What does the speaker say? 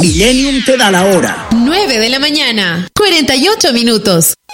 Millennium te da la hora. 9 de la mañana, 48 minutos.